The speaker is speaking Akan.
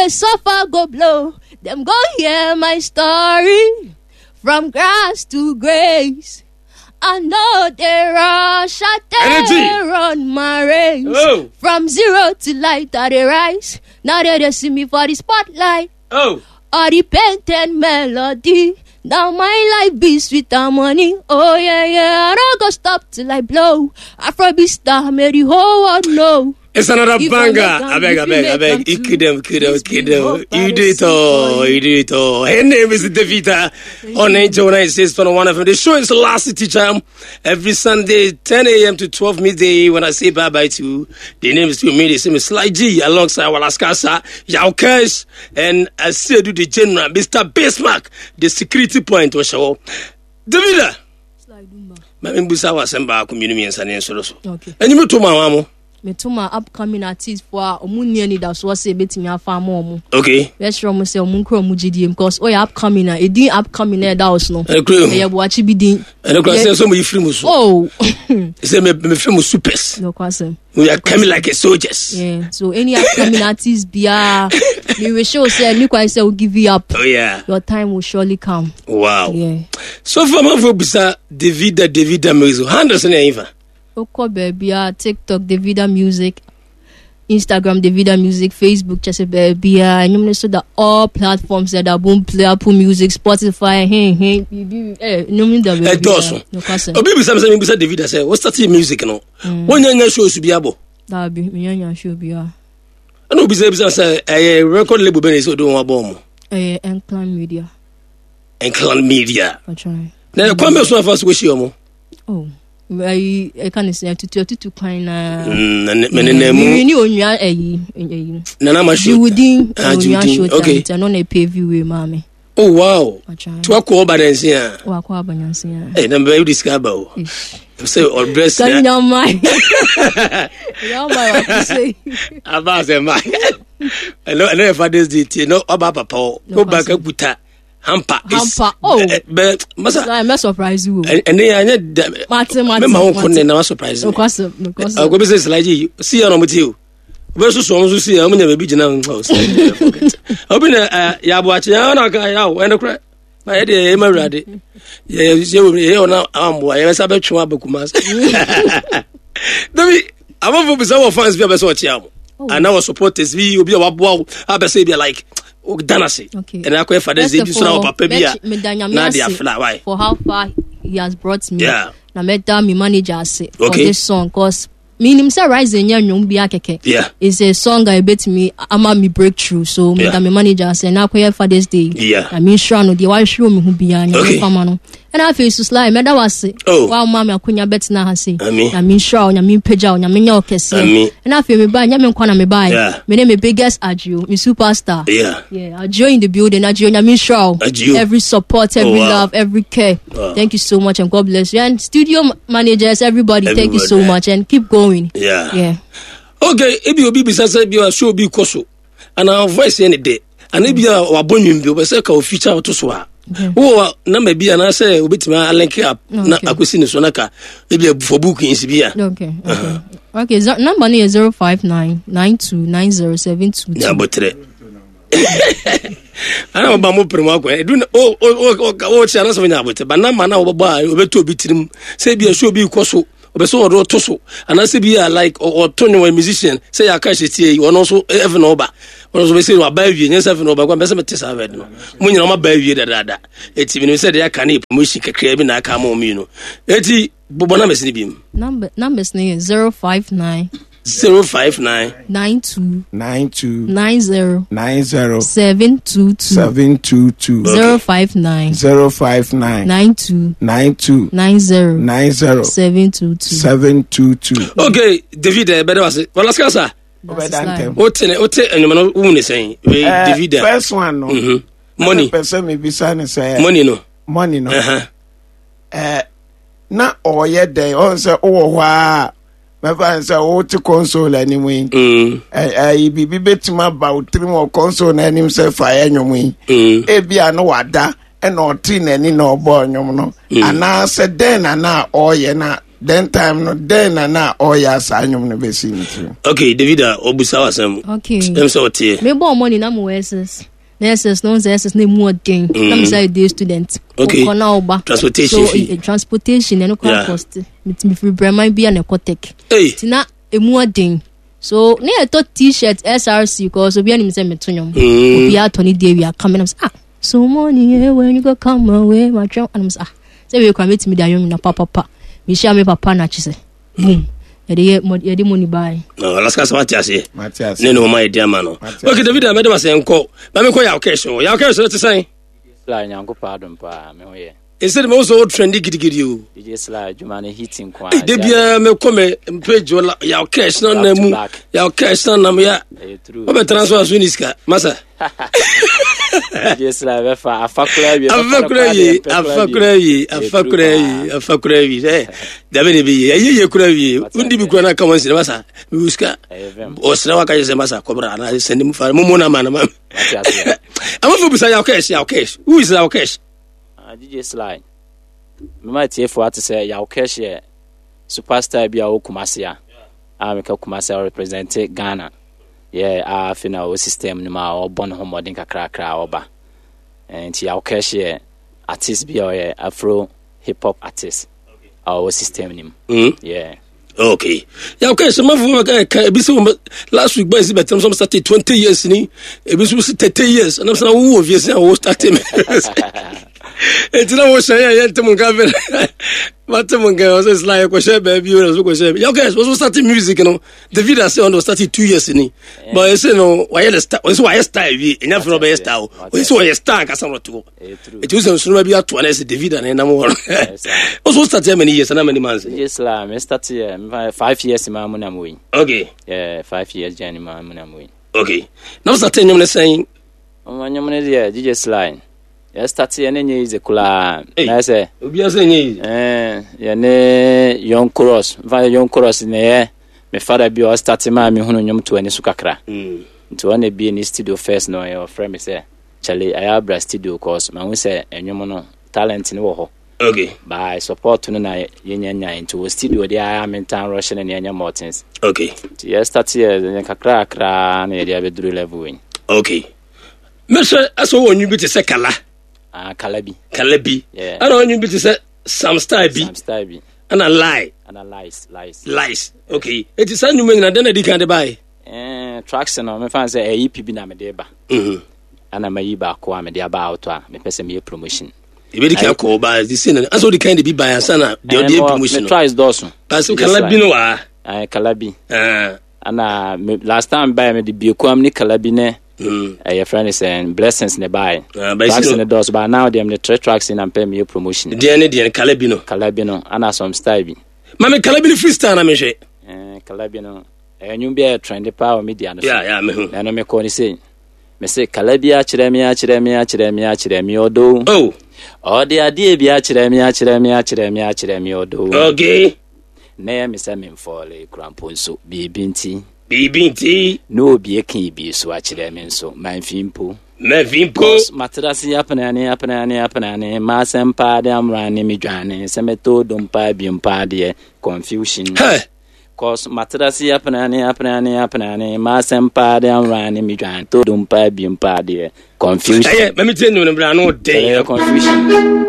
the sofa go blow, them go hear my story. From grass to grace, I know they rush, I run my race. Oh. From zero to light, I they rise. Now they see me for the spotlight. Oh. All the painted melody. Now my life be sweet and money. Oh yeah, I don't go stop till I blow. Afrobeat star, made the whole world know. It's another banger. I beg. You kill them. You do it all. Her name is Davida on Angel 96.1 FM. The show is Last City Jam every Sunday, 10 a.m. to 12 midday. When I say bye-bye to the name is to me, the same is Sly G alongside Walaskasa, Yao Cash, and I say to the general, Mr. Bismarck, the security point was show. Davida. Mami Busa was sent back community and Sunday so. Okay. And you to my mama. Me to my upcoming artists for Omunia need us was a bit me a farm. Okay. Let's show me say Omunkro Mujidi because oh upcoming it didn't upcoming there that was no. Yeah, watch it be din. And the say so many films. Oh. Say me film supers. No question. We are coming like a soldiers. Yeah. So any upcoming artists be we will show say look I say will give you up. Oh yeah. Your time will surely come. Wow. Yeah. So for my for bisa Davida Music. Henderson Eva. Oko baby, TikTok, Davida Music, Instagram, Davida Music, Facebook, Chese baby, and you know so that all platforms that are boom play Apple Music, Spotify, no mean that baby. Dawson. No question. Oh, baby, something beside Davida say, what's that music no? When you show should be able. That be me should be. I know beside say a record label ben so do one bomb. Enclan Media. Enclan Media. I try. Now come so fast wish you. Oh. I can't say to kind of many on Nana Mashu. Okay, and on a pay-view way, mammy. Oh, wow. To a call by the Waqua Banyansia. And I'm very discoverable. Say, or bless your mind. About them, I know if I did, you know, about Papa. Go back up with that. Hamper. Oh, but I'm surprised you. And they are Martin, never surprised. No, because I'll go business like you. See you with you. Versus songs to see how many baby now house. Open a Yabuach, and a crack. My head, I'm ready. Yes, you now. I was about to Abakumas. I want to be some fans via Besochiam. And our supporters, we will be a wow, Abasabia like. Danasi. Okay. And I quite for this for how far he has brought me. Yeah. Na meta me manager say for this song cause meaning say rising young be akeke. Yeah. It's a song I bet me ama me breakthrough. So me manager say na quite for this day. Yeah. I mean sure no the why show me who be anya no. And I feel so sly me that was say wow mama akunya bet na ha say. I mean sure nya me pagya nya me nya okese. And I feel me buy nya me nkwana me buy. Me name me biggest Ajo, me superstar. Yeah. Yeah, Ajo in the building, Ajo nya me sure. Every support, every love, every care. Thank you so much and God bless you. And studio managers, everybody thank you so much and keep going. Yeah. Yeah. Okay, if you be beside you show be koso. And our voice any day. And if you are bonum be say ka feature to so. Oh, number be and I say obitima link up na akwesi ni so naka e be for book in sibia. Okay. Okay, number is 059929072. Yeah, but I don't know about promo. Channel so many about but na mana oba obeto bitirim say be show be koso obeso odo toso and I say be like or Tony musician say I catch it here one also even over one also say wa buy you yes even over go be say metesa red no munyi na ma buy you da eti me say dey can promotion kakra bi na aka ma me no eti bobo na mesini bi numbers is 059 92 722 059 92 722. Okay, David, better was it. Well, let's go, sir. What's and you saying? David, first one, no. Money. Money, no. Na oye day, on say, oh, wow. My father said, "Oh, to console anyway." I be betima about 3 more console and himself for anyway. Ebi ano wada and no tin any no born, no. And I said, then and now, oh, yeah, na then time no then na oya sanyum no be sin. Okay, David obusa wasem. Okay. Em so tie. Me born money na mo SS. Nurses no SS na mu odin. Na me say day student. Okay. Transportation. So transportation and no cost. Me free brand be an ecotek. Hey. Tina emu odin. So na to t-shirt SRC cause obi anim say metonyom. Obi atoni dey we are coming am so money when you go come away my chum and say say we come meet me da yom na papa. Me share me papa na chise. Boom. Yedi money buy. No, let's go Matias. No, my dear man. Okay, David, I made myself call. But me call your cash. Your cash to say. Slide yango pardon pa me hoye. Instead of also trendy gidi you. DJ slide jumane hitting kwa. Debia me come page your cash no na mu. Your cash no na mu ya. O be transfer suniska. Masa. DJ slide be fa afakura bi. Eh. Dabe bi ye kura bi. Undi bi kura na come on masa. Muska. O sra waka je masa kobra na send mu fa mu na man. I'm for beside your cash. Who is our cash? DJ Slide. Me might hear for to say your cash here. Superstar be our Kumasia. I make a Kumasia represent Ghana. Yeah, I feel our system no ma or born home modern kakra oba. And your cash here artist be our Afro hip hop artist. Our system name. Yeah. Okay. Yeah, okay. So my last week, boys, but some started 20 years. It was 30 years, and I'm saying, "Who obviously I was starting." It's not what I to Mungaver. But Munga was like a share baby. Yeah, guys, was starting music. The video I said on started 2 years. But I said, no, why the start? Why I start? Enough from a style. We saw a star. It was maybe at 1 as the video and more. Also started how many years and how many months? Yes, I started 5 years in my money. Okay. Yeah, 5 years journey my money. Okay. Now starting you saying, oh, my money there, DJ Line. Yes, started any is a kula. I say, young cross, via young cross in the air. My father be all starting my hunum to any sukakra. To only be in the studio first, no, your friend me say, Charlie, I have a studio course, man, we say, and you know, talent in Woho. Okay. By support to the Union into a studio, the I am in town Russian and Yanya Martins. Okay. Yes, that's here, the Kakra, and the Abedru level. Okay. Monsieur, I saw when you be to say Kala. Calabi. Yeah. I don't want you to say some style be. And a lie. Lies. Okay. It is a new man and then I can't buy. Tracks and my fans say a EPB Namadeba. And I'm a Iba Kwame de about me person me promotion. You really can't call by the sin. I saw the kind of be by a son. The promotion tries Dawson. That's what Calabi no. Calabi. And last time by me the Buquam Calabine. Your friend is saying blessings nearby. Tracks in the doors, but now them the 3 tracks in and pay me a promotion. Diane Calabino, and some style. Mamma Calabino freestyle, I'm sure. Calabino, and you be a trendy power media. Yeah, and I'm a corny saying, me say Calabia, Chiremia, odo. Oh, the idea be Chiremia, odo. Okay. Name is Amin Foley, Cramponso, be binty. BBT no be a key be so actually so my fimpo matrasi apana masem pa de amrani mi dwane se meto dom pa bi mpa de confusion cause matrasi apana masem pa de amrani mi dwane to dom pa bi mpa de confusion let me tell you no confusion